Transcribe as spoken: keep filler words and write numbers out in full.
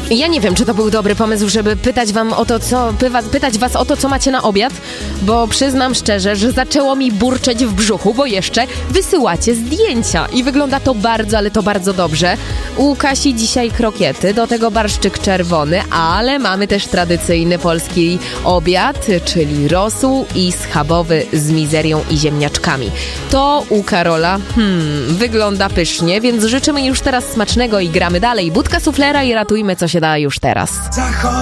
Ja nie wiem, czy to był dobry pomysł, żeby pytać wam o to, co, pywa, pytać was o to, co macie na obiad, bo przyznam szczerze, że zaczęło mi burczeć w brzuchu, bo jeszcze wysyłacie zdjęcia i wygląda to bardzo, ale to bardzo dobrze. U Kasi dzisiaj krokiety, do tego barszczyk czerwony, ale mamy też tradycyjny polski obiad, czyli rosół i schabowy z mizerią i ziemniaczkami. To u Karola, hmm, wygląda pysznie, więc życzymy już teraz smacznego i gramy dalej. Budka suflera i ratujmy, co się da już teraz.